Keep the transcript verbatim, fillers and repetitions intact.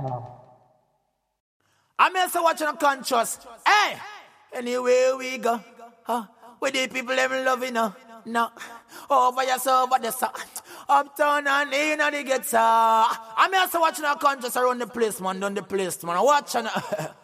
I'm also watching a conscious. Hey, anywhere we go, huh? With the people them loving, no, no. Over your over the side, uptown and in the guitar. I'm also watching a conscious around the place, man, down the place, man. Watching.